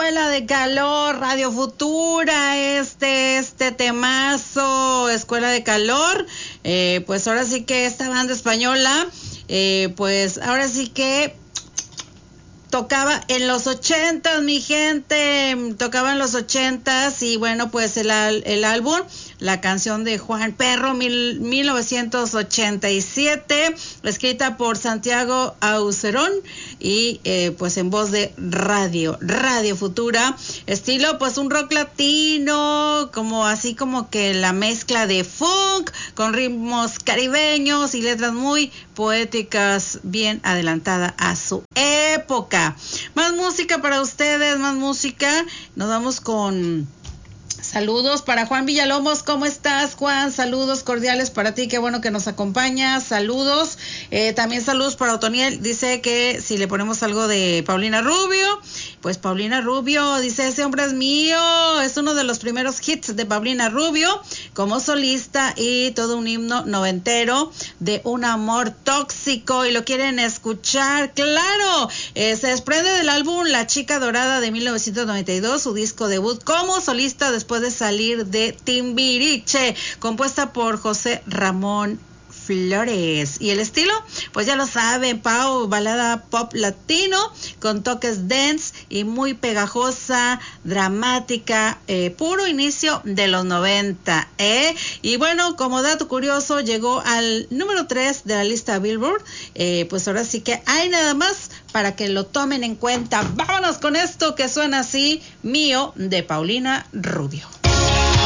Escuela de Calor, Radio Futura, este temazo, Escuela de Calor, pues ahora sí que esta banda española, pues ahora sí que tocaba en los 80s, mi gente, tocaba en los 80s y bueno, pues el álbum, la canción de Juan Perro, 1987, escrita por Santiago Aucerón y pues en voz de Radio Futura, estilo pues un rock latino, como así como que la mezcla de funk con ritmos caribeños y letras muy poéticas, bien adelantada a su época. Más música para ustedes, más música. Nos vamos con saludos para Juan Villalobos. ¿Cómo estás, Juan? Saludos cordiales para ti, qué bueno que nos acompañas. Saludos, también saludos para Otoniel. Dice que si le ponemos algo de Paulina Rubio, pues Paulina Rubio, dice, ese hombre es mío, es uno de los primeros hits de Paulina Rubio como solista y todo un himno noventero de un amor tóxico y lo quieren escuchar, claro, se desprende del álbum La Chica Dorada de 1992, su disco debut como solista después de salir de Timbiriche, compuesta por José Ramón Flores. Y el estilo, pues ya lo saben, Pau, balada pop latino con toques dance y muy pegajosa, dramática, puro inicio de los 90, y bueno, como dato curioso, llegó al número 3 de la lista Billboard, pues ahora sí que hay nada más para que lo tomen en cuenta. Vámonos con esto que suena así, Mío, de Paulina Rubio.